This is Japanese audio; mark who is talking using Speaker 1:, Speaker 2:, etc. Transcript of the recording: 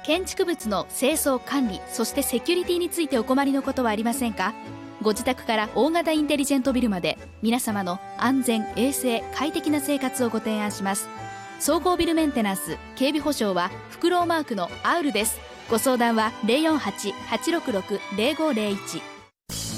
Speaker 1: 建築物の清掃管理、そしてセキュリティについてお困りのことはありませんか？ご自宅から大型インテリジェントビルまで、皆様の安全衛生快適な生活をご提案します。総合ビルメンテナンス警備保障はフクロウマークのアウルです。ご相談は 048-866-0501